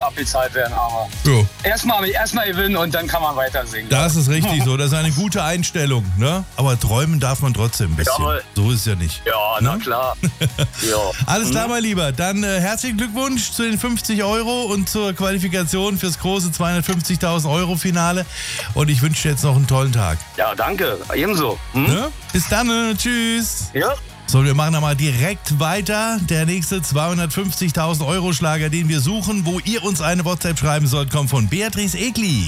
abbezahlt werden, aber Jo. erstmal gewinnen und dann kann man weiter singen. Das ist richtig so. Das ist eine gute Einstellung. Ne? Aber träumen darf man trotzdem ein bisschen. Jawohl. So ist es ja nicht. Ja, na Ne? klar. Ja. Alles klar, mein Lieber. Dann herzlichen Glückwunsch zu den 50 Euro und zur Qualifikation fürs große 250.000 Euro Finale. Und ich wünsche dir jetzt noch einen tollen Tag. Ja, danke. Ebenso. Ne? Bis dann. Tschüss. Ja. So, wir machen mal direkt weiter. Der nächste 250.000 Euro Schlager, den wir suchen, wo ihr uns eine WhatsApp schreiben sollt, kommt von Beatrice Egli.